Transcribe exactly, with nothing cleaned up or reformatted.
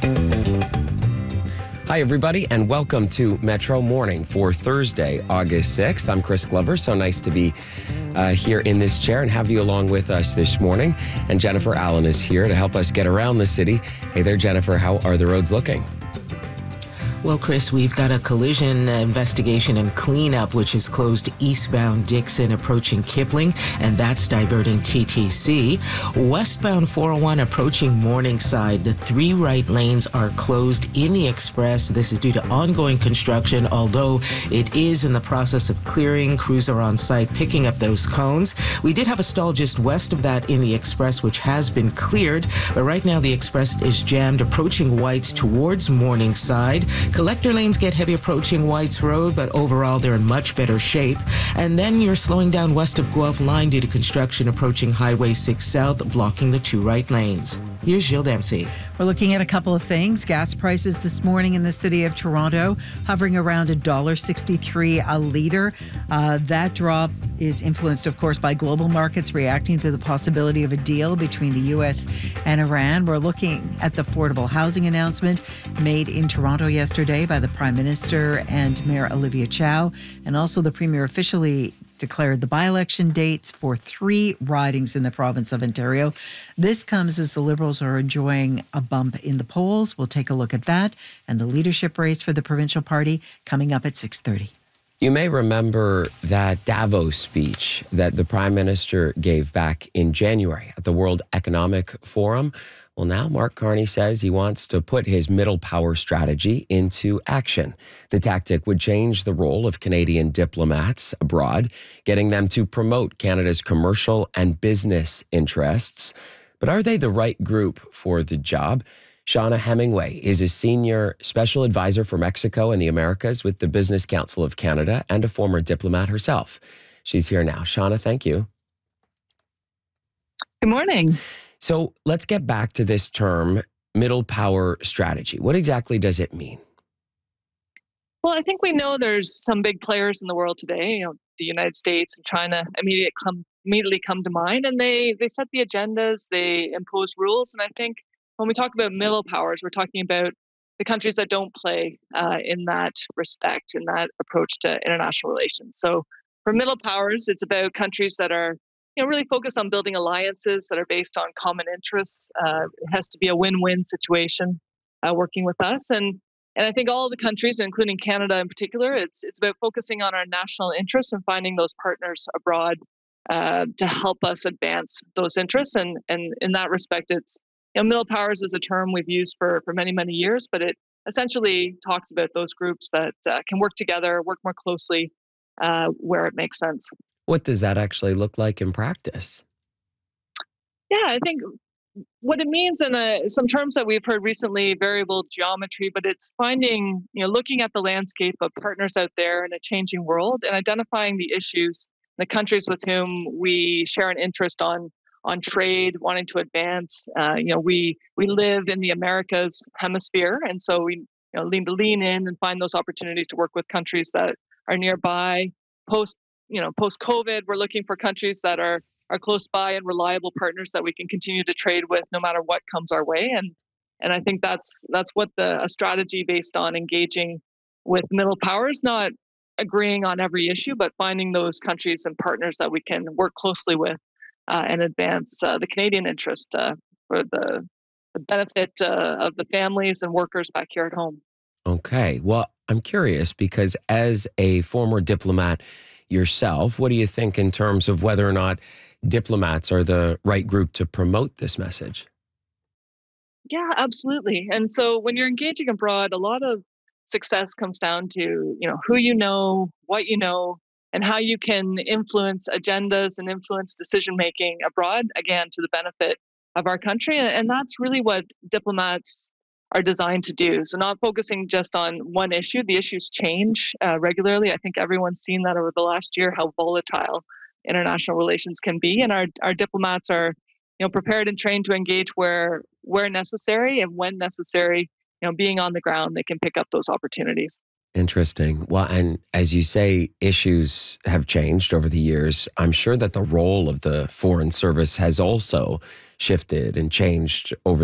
Hi, everybody, and welcome to Metro Morning for Thursday, August sixth. I'm Chris Glover. So nice to be uh, here in this chair and have you along with us this morning. And Jennifer Allen is here to help us get around the city. Hey there, Jennifer. How are the roads looking? Well, Chris, we've got a collision investigation and cleanup, which is closed eastbound Dixon approaching Kipling, and that's diverting T T C. Westbound four oh one approaching Morningside, the three right lanes are closed in the express. This is due to ongoing construction, although it is in the process of clearing. Crews are on site picking up those cones. We did have a stall just west of that in the express, which has been cleared, but right now the express is jammed approaching Whites towards Morningside. Collector lanes get heavy approaching Whites Road, but overall they're in much better shape. And then you're slowing down west of Guelph Line due to construction approaching Highway six South, blocking the two right lanes. Here's Gilles Dempsey. We're looking at a couple of things. Gas prices this morning in the city of Toronto hovering around one dollar sixty-three a litre. Uh, that drop is influenced, of course, by global markets reacting to the possibility of a deal between the U S and Iran. We're looking at the affordable housing announcement made in Toronto yesterday by the Prime Minister and Mayor Olivia Chow, and also the Premier officially declared the by-election dates for three ridings in the province of Ontario. This comes as the Liberals are enjoying a bump in the polls. We'll take a look at that and the leadership race for the provincial party coming up at six thirty. You may remember that Davos speech that the Prime Minister gave back in January at the World Economic Forum. Well, now Mark Carney says he wants to put his middle power strategy into action. The tactic would change the role of Canadian diplomats abroad, getting them to promote Canada's commercial and business interests. But are they the right group for the job? Shauna Hemingway is a senior special advisor for Mexico and the Americas with the Business Council of Canada and a former diplomat herself. She's here now. Shauna, thank you. Good morning. So let's get back to this term, middle power strategy. What exactly does it mean? Well, I think we know there's some big players in the world today. You know, the United States and China immediately come immediately come to mind, and they they set the agendas, they impose rules, and I think when we talk about middle powers, we're talking about the countries that don't play uh, in that respect, in that approach to international relations. So for middle powers, it's about countries that are, you know, really focused on building alliances that are based on common interests. Uh, it has to be a win-win situation uh, working with us. And and I think all of the countries, including Canada in particular, it's it's about focusing on our national interests and finding those partners abroad uh, to help us advance those interests. And and in that respect, it's, you know, middle powers is a term we've used for, for many, many years, but it essentially talks about those groups that uh, can work together, work more closely uh, where it makes sense. What does that actually look like in practice? Yeah, I think what it means in a, some terms that we've heard recently, variable geometry, but it's finding, you know, looking at the landscape of partners out there in a changing world and identifying the issues, the countries with whom we share an interest on on trade, wanting to advance. Uh, you know, we we live in the Americas hemisphere, and so we, you know, lean to lean in and find those opportunities to work with countries that are nearby. Post, you know, post COVID, we're looking for countries that are are close by and reliable partners that we can continue to trade with, no matter what comes our way. And and I think that's that's what the a strategy based on engaging with middle powers, not agreeing on every issue, but finding those countries and partners that we can work closely with. Uh, and advance uh, the Canadian interest uh, for the, the benefit uh, of the families and workers back here at home. Okay. Well, I'm curious because as a former diplomat yourself, what do you think in terms of whether or not diplomats are the right group to promote this message? Yeah, absolutely. And so when you're engaging abroad, a lot of success comes down to, you know, who you know, what you know, and how you can influence agendas and influence decision-making abroad, again, to the benefit of our country. And that's really what diplomats are designed to do. So not focusing just on one issue. The issues change uh, regularly. I think everyone's seen that over the last year, how volatile international relations can be. And our, our diplomats are, you know, prepared and trained to engage where where necessary, and when necessary, you know, being on the ground, they can pick up those opportunities. Interesting. Well, and as you say, issues have changed over the years. I'm sure that the role of the Foreign Service has also shifted and changed over